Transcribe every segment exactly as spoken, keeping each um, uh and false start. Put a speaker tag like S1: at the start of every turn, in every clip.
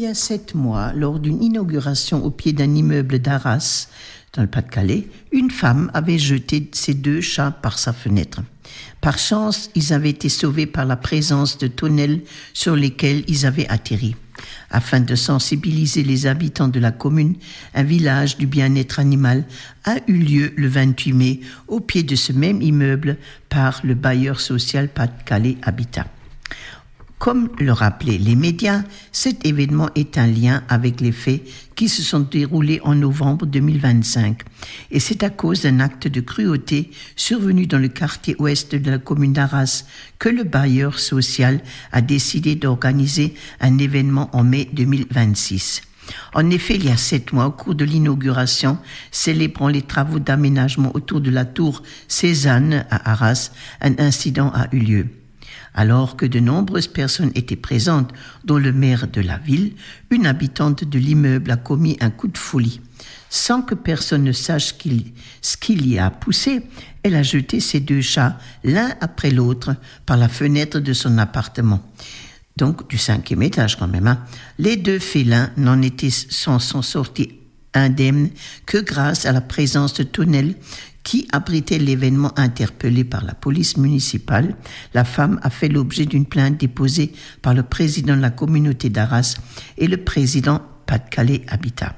S1: y a sept mois, lors d'une inauguration au pied d'un immeuble d'Arras, dans le Pas-de-Calais, une femme avait jeté ses deux chats par sa fenêtre. Par chance, ils avaient été sauvés par la présence de tonnelles sur lesquelles ils avaient atterri. Afin de sensibiliser les habitants de la commune, un village du bien-être animal a eu lieu le vingt-huit mai au pied de ce même immeuble par le bailleur social Pas-de-Calais Habitat. Comme le rappelaient les médias, cet événement est un lien avec les faits qui se sont déroulés en novembre deux mille vingt-cinq. Et c'est à cause d'un acte de cruauté survenu dans le quartier ouest de la commune d'Arras que le bailleur social a décidé d'organiser un événement en mai deux mille vingt-six. En effet, il y a sept mois, au cours de l'inauguration, célébrant les travaux d'aménagement autour de la tour Cézanne à Arras, un incident a eu lieu. Alors que de nombreuses personnes étaient présentes, dont le maire de la ville, une habitante de l'immeuble a commis un coup de folie. Sans que personne ne sache qu'il, ce qui l'y a poussé, elle a jeté ses deux chats, l'un après l'autre, par la fenêtre de son appartement. Donc, du cinquième étage quand même. Hein. Les deux félins n'en étaient, s'en sont sortis indemnes que grâce à la présence de tonnelles qui abritait l'événement. Interpellée par la police municipale. La femme a fait l'objet d'une plainte déposée par le président de la communauté d'Arras et le président Pas-de-Calais Habitat.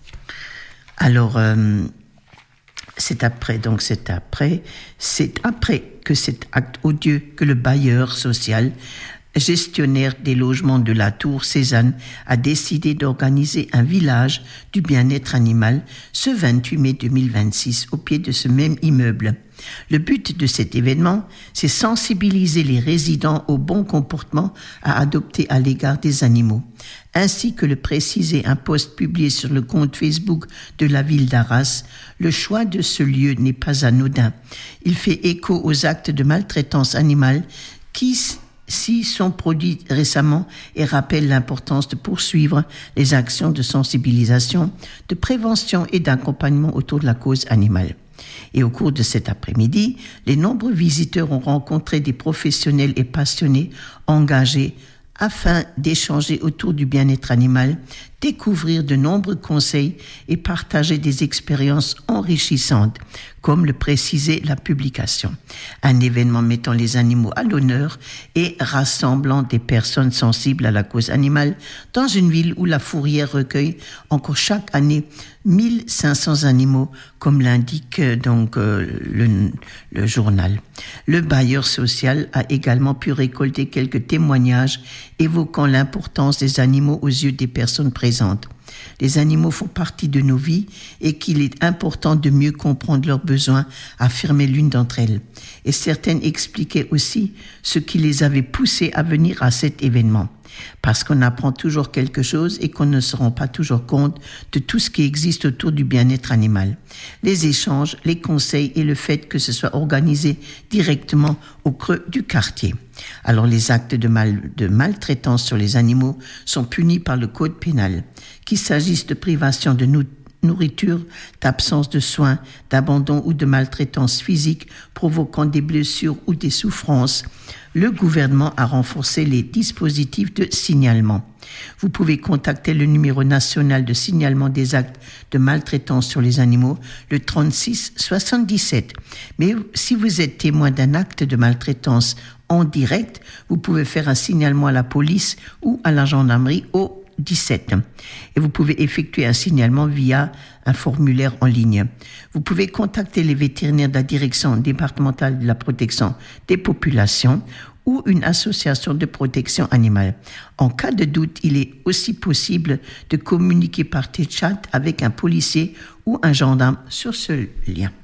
S1: Alors, euh, c'est après, donc c'est après, c'est après que cet acte odieux que le bailleur social, gestionnaire des logements de la tour Cézanne, a décidé d'organiser un village du bien-être animal ce vingt-huit mai deux mille vingt-six au pied de ce même immeuble. Le but de cet événement, c'est sensibiliser les résidents au bon comportement à adopter à l'égard des animaux, ainsi que le précisait un post publié sur le compte Facebook de la ville d'Arras. Le choix de ce lieu n'est pas anodin. Il fait écho aux actes de maltraitance animale qui s'y sont produits récemment et rappelle l'importance de poursuivre les actions de sensibilisation, de prévention et d'accompagnement autour de la cause animale. Et au cours de cet après-midi, les nombreux visiteurs ont rencontré des professionnels et passionnés engagés afin d'échanger autour du bien-être animal, découvrir de nombreux conseils et partager des expériences enrichissantes, comme le précisait la publication. Un événement mettant les animaux à l'honneur et rassemblant des personnes sensibles à la cause animale dans une ville où la fourrière recueille encore chaque année mille cinq cents animaux, comme l'indique donc euh, le, le journal. Le bailleur social a également pu récolter quelques témoignages évoquant l'importance des animaux aux yeux des personnes présentes. Les animaux font partie de nos vies et qu'il est important de mieux comprendre leurs besoins, affirmait l'une d'entre elles. Et certaines expliquaient aussi ce qui les avait poussées à venir à cet événement. Parce qu'on apprend toujours quelque chose et qu'on ne se rend pas toujours compte de tout ce qui existe autour du bien-être animal. Les échanges, les conseils et le fait que ce soit organisé directement au creux du quartier. Alors les actes de, mal, de maltraitance sur les animaux sont punis par le code pénal, qu'il s'agisse de privation de nou- nourriture, d'absence de soins, d'abandon ou de maltraitance physique provoquant des blessures ou des souffrances. Le gouvernement a renforcé les dispositifs de signalement. Vous pouvez contacter le numéro national de signalement des actes de maltraitance sur les animaux, le trente-six soixante-dix-sept. Mais si vous êtes témoin d'un acte de maltraitance en direct, vous pouvez faire un signalement à la police ou à la gendarmerie au dix-sept. Et vous pouvez effectuer un signalement via un formulaire en ligne. Vous pouvez contacter les vétérinaires de la direction départementale de la protection des populations ou une association de protection animale. En cas de doute, il est aussi possible de communiquer par chat avec un policier ou un gendarme sur ce lien.